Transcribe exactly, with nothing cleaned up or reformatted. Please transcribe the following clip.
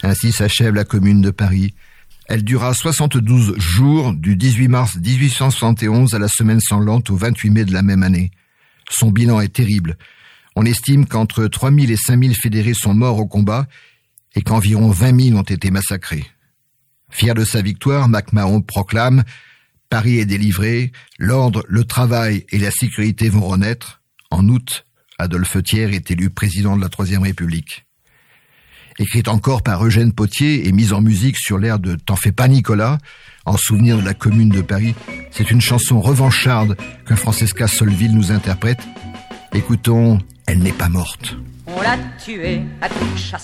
Ainsi s'achève la Commune de Paris. Elle dura soixante-douze jours, du dix-huit mars dix-huit cent soixante et onze à la semaine sanglante au vingt-huit mai de la même année. Son bilan est terrible. On estime qu'entre trois mille et cinq mille fédérés sont morts au combat et qu'environ vingt mille ont été massacrés. Fier de sa victoire, MacMahon proclame « Paris est délivré, l'ordre, le travail et la sécurité vont renaître ». En août, Adolphe Thiers est élu président de la Troisième République. Écrite encore par Eugène Pottier et mise en musique sur l'air de « T'en fais pas Nicolas », en souvenir de la Commune de Paris, c'est une chanson revancharde que Francesca Solleville nous interprète. Écoutons « Elle n'est pas morte ». On l'a tuée à coups de chasse.